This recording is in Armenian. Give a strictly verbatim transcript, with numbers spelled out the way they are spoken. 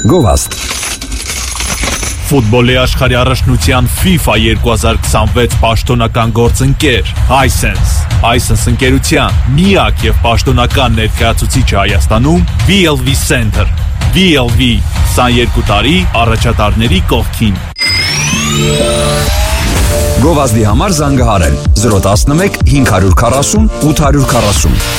Գովաստ։ Ֆուտբոլի աշխարհի առաջնության FIFA երկու հազար քսանվեց պաշտոնական գործընկեր Hisense։ Hisense ընկերության միակ եւ պաշտոնական ներկայացուցիչը Հայաստանում V L V Center։ V L V քսաներկու տարի առաջատարների կողքին։ Գովազդի համար զանգահարել զրո տասնմեկ հինգ քսան ութ հարյուր քսան